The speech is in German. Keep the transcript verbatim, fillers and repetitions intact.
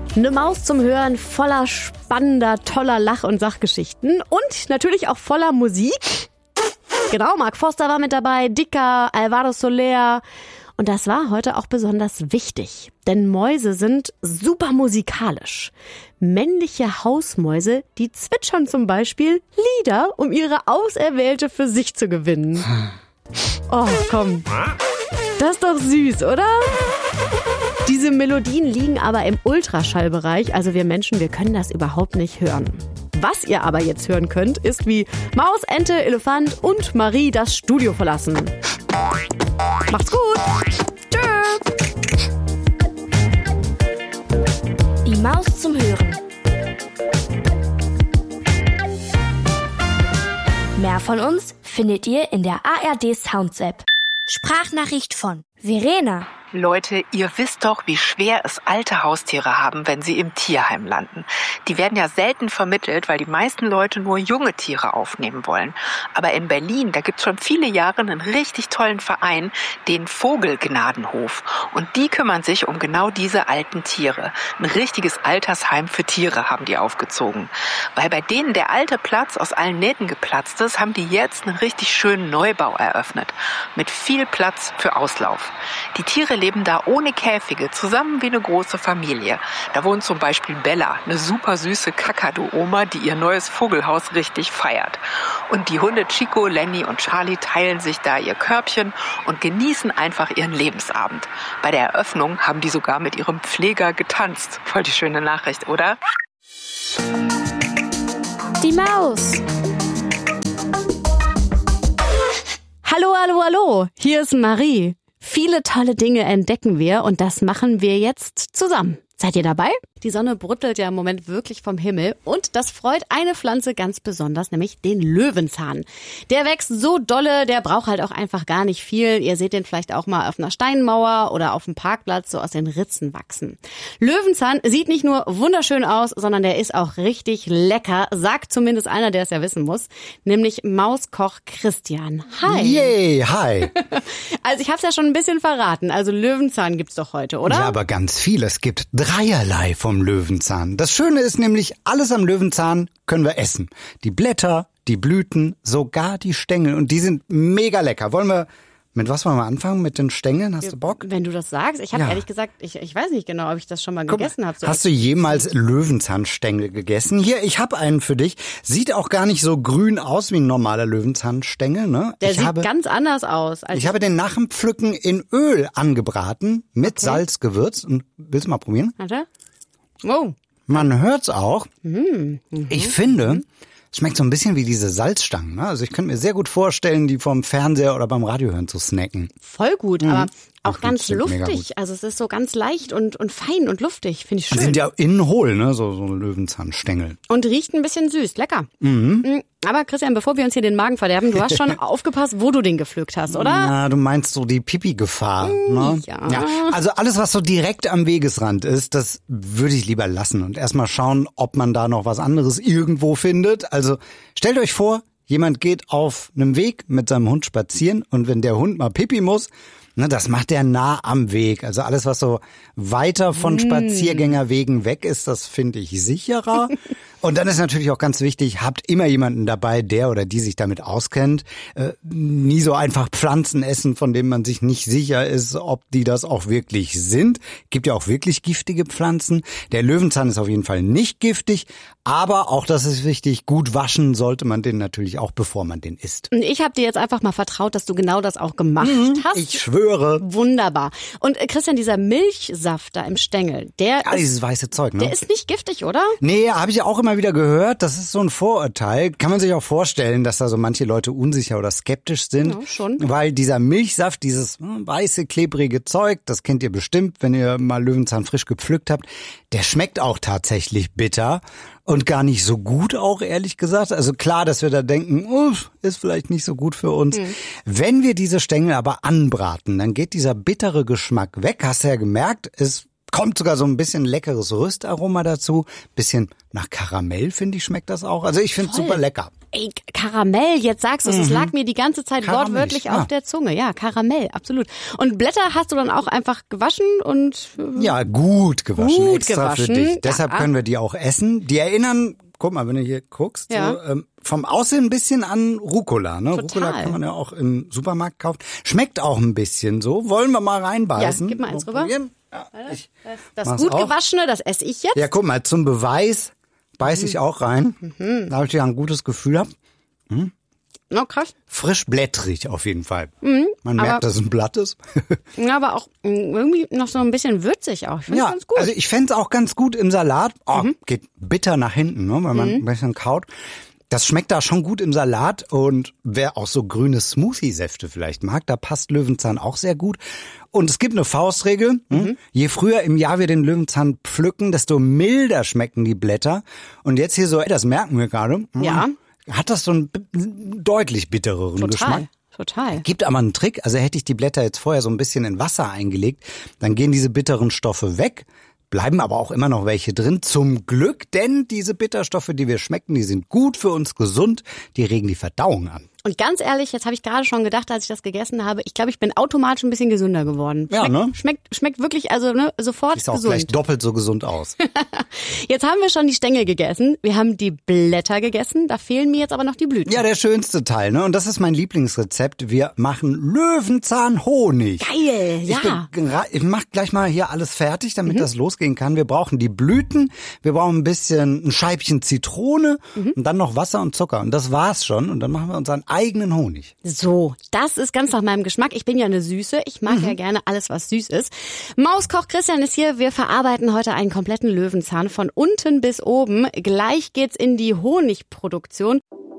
Eine Maus zum Hören voller spannender, toller Lach- und Sachgeschichten und natürlich auch voller Musik. Genau, Mark Forster war mit dabei, Dicker, Alvaro Soler. Und das war heute auch besonders wichtig, denn Mäuse sind super musikalisch. Männliche Hausmäuse, die zwitschern zum Beispiel Lieder, um ihre Auserwählte für sich zu gewinnen. Oh, komm. Das ist doch süß, oder? Diese Melodien liegen aber im Ultraschallbereich, also wir Menschen, wir können das überhaupt nicht hören. Was ihr aber jetzt hören könnt, ist, wie Maus, Ente, Elefant und Marie das Studio verlassen. Macht's gut! Tschö! Die Maus zum Hören. Mehr von uns findet ihr in der A R D Sounds App. Sprachnachricht von Verena. Leute, ihr wisst doch, wie schwer es alte Haustiere haben, wenn sie im Tierheim landen. Die werden ja selten vermittelt, weil die meisten Leute nur junge Tiere aufnehmen wollen. Aber in Berlin, da gibt's schon viele Jahre einen richtig tollen Verein, den Vogelgnadenhof. Und die kümmern sich um genau diese alten Tiere. Ein richtiges Altersheim für Tiere haben die aufgezogen. Weil bei denen der alte Platz aus allen Nähten geplatzt ist, haben die jetzt einen richtig schönen Neubau eröffnet. Mit viel Platz für Auslauf. Die Tiere leben da ohne Käfige, zusammen wie eine große Familie. Da wohnt zum Beispiel Bella, eine super süße Kakadu-Oma, die ihr neues Vogelhaus richtig feiert. Und die Hunde Chico, Lenny und Charlie teilen sich da ihr Körbchen und genießen einfach ihren Lebensabend. Bei der Eröffnung haben die sogar mit ihrem Pfleger getanzt. Voll die schöne Nachricht, oder? Die Maus. Hallo, hallo, hallo, hier ist Marie. Viele tolle Dinge entdecken wir und das machen wir jetzt zusammen. Seid ihr dabei? Die Sonne brüttelt ja im Moment wirklich vom Himmel und das freut eine Pflanze ganz besonders, nämlich den Löwenzahn. Der wächst so dolle, der braucht halt auch einfach gar nicht viel. Ihr seht den vielleicht auch mal auf einer Steinmauer oder auf dem Parkplatz so aus den Ritzen wachsen. Löwenzahn sieht nicht nur wunderschön aus, sondern der ist auch richtig lecker, sagt zumindest einer, der es ja wissen muss, nämlich Mauskoch Christian. Hi. Yay, hi. Also ich hab's ja schon ein bisschen verraten, also Löwenzahn gibt's doch heute, oder? Ja, aber ganz viel. Es gibt dreierlei vom Löwenzahn. Das Schöne ist nämlich, alles am Löwenzahn können wir essen. Die Blätter, die Blüten, sogar die Stängel. Und die sind mega lecker. Wollen wir, mit was wollen wir anfangen? Mit den Stängeln? Hast du Bock? Wenn du das sagst. Ich habe Ja. ehrlich gesagt, ich, ich weiß nicht genau, ob ich das schon mal Guck, gegessen habe. So hast du jemals Löwenzahnstängel gegessen? Hier, ich habe einen für dich. Sieht auch gar nicht so grün aus wie ein normaler Löwenzahnstängel. Ne? Der ich sieht habe, ganz anders aus. Als ich habe den nach dem Pflücken in Öl angebraten, mit Okay. Salz gewürzt. Und willst du mal probieren? Warte. Wow. Man hört's auch. Mhm. Ich finde, es schmeckt so ein bisschen wie diese Salzstangen. Ne? Also ich könnte mir sehr gut vorstellen, die vom Fernseher oder beim Radio hören zu snacken. Voll gut, aber auch Ach, ganz die sind mega luftig. gut. Also es ist so ganz leicht und, und fein und luftig. Finde ich schön. Die sind ja innen hohl, ne? So, so Löwenzahnstängel. Und riecht ein bisschen süß. Lecker. Mhm. Aber Christian, bevor wir uns hier den Magen verderben, du hast schon aufgepasst, wo du den gepflückt hast, oder? Na, du meinst so die Pipi-Gefahr, ne? Ja. ja. Also alles, was so direkt am Wegesrand ist, das würde ich lieber lassen und erstmal schauen, ob man da noch was anderes irgendwo findet. Also stellt euch vor, jemand geht auf einem Weg mit seinem Hund spazieren und wenn der Hund mal Pipi muss, ne, das macht der nah am Weg. Also alles, was so weiter von Spaziergängerwegen weg ist, das finde ich sicherer. Und dann ist natürlich auch ganz wichtig, habt immer jemanden dabei, der oder die sich damit auskennt. Äh, nie so einfach Pflanzen essen, von denen man sich nicht sicher ist, ob die das auch wirklich sind. Gibt ja auch wirklich giftige Pflanzen. Der Löwenzahn ist auf jeden Fall nicht giftig, aber auch das ist wichtig, gut waschen sollte man den natürlich auch, bevor man den isst. Und ich habe dir jetzt einfach mal vertraut, dass du genau das auch gemacht hast. Ich schwöre. Wunderbar. Und äh, Christian, dieser Milchsaft da im Stängel, der, Ja, ist, dieses weiße Zeug, ne? der ist nicht giftig, oder? Nee, habe ich auch immer wieder gehört. Das ist so ein Vorurteil. Kann man sich auch vorstellen, dass da so manche Leute unsicher oder skeptisch sind. Ja, schon. Weil dieser Milchsaft, dieses hm, weiße, klebrige Zeug, das kennt ihr bestimmt, wenn ihr mal Löwenzahn frisch gepflückt habt, der schmeckt auch tatsächlich bitter. Und gar nicht so gut auch, ehrlich gesagt. Also klar, dass wir da denken, uff, ist vielleicht nicht so gut für uns. Mhm. Wenn wir diese Stängel aber anbraten, dann geht dieser bittere Geschmack weg. Hast du ja gemerkt, es kommt sogar so ein bisschen leckeres Röstaroma dazu. Bisschen nach Karamell, finde ich, schmeckt das auch. Also ich finde es super lecker. ey, Karamell, jetzt sagst du es, es lag mir die ganze Zeit Karamell, wortwörtlich ja. auf der Zunge. Ja, Karamell, absolut. Und Blätter hast du dann auch einfach gewaschen und... äh, Ja, gut gewaschen, Gut extra gewaschen, für dich. ja. Deshalb können wir die auch essen. Die erinnern, guck mal, wenn du hier guckst, Ja. so, ähm, vom Aussehen ein bisschen an Rucola. Ne? Total. Rucola kann man ja auch im Supermarkt kaufen. Schmeckt auch ein bisschen so. Wollen wir mal reinbeißen? Ja, gib mal eins Mal rüber. probieren? Ja, ich Das mach's gut auch. gewaschene, das esse ich jetzt. Ja, guck mal, zum Beweis beiß Mhm. ich auch rein. Da habe ich ja ein gutes Gefühl hab. Oh, krass. Frisch blättrig auf jeden Fall. Mhm, Man merkt, dass es ein Blatt ist. Ja, aber auch mh, irgendwie noch so ein bisschen würzig auch. Ich finde Ja, ganz gut. also ich fänd's auch ganz gut im Salat. Oh, Mhm. geht bitter nach hinten, ne, wenn man ein bisschen kaut. Das schmeckt da schon gut im Salat und wer auch so grüne Smoothie-Säfte vielleicht mag, da passt Löwenzahn auch sehr gut. Und es gibt eine Faustregel. Mhm. Je früher im Jahr wir den Löwenzahn pflücken, desto milder schmecken die Blätter. Und jetzt hier so, ey, das merken wir gerade. Mhm. Ja. Hat das so einen b- deutlich bittereren Total, Geschmack. total. Gibt aber einen Trick, also hätte ich die Blätter jetzt vorher so ein bisschen in Wasser eingelegt, dann gehen diese bitteren Stoffe weg, bleiben aber auch immer noch welche drin, zum Glück, denn diese Bitterstoffe, die wir schmecken, die sind gut für uns, gesund, die regen die Verdauung an. Und ganz ehrlich, jetzt habe ich gerade schon gedacht, als ich das gegessen habe, ich glaube, ich bin automatisch ein bisschen gesünder geworden. Ja, Schmeckt, ne? Schmeckt, schmeckt wirklich, also ne, sofort Ist auch gesund. gleich doppelt so gesund aus. Jetzt haben wir schon die Stängel gegessen, wir haben die Blätter gegessen, da fehlen mir jetzt aber noch die Blüten. Ja, der schönste Teil, ne? Und das ist mein Lieblingsrezept. Wir machen Löwenzahnhonig. Geil, Ich, ja. bin gra- ich mach gleich mal hier alles fertig, damit Mhm. das losgehen kann. Wir brauchen die Blüten, wir brauchen ein bisschen, ein Scheibchen Zitrone Mhm. und dann noch Wasser und Zucker. Und das war's schon. Und dann machen wir unseren eigenen Honig. So, das ist ganz nach meinem Geschmack. Ich bin ja eine Süße. Ich mag ja gerne alles, was süß ist. Mauskoch Christian ist hier. Wir verarbeiten heute einen kompletten Löwenzahn von unten bis oben. Gleich geht's in die Honigproduktion.